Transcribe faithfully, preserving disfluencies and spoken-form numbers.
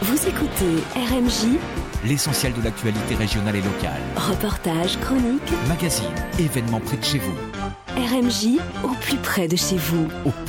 Vous écoutez R M J, l'essentiel de l'actualité régionale et locale. Reportages, chroniques, Magazines, événements près de chez vous. R M J, au plus près de chez vous. Au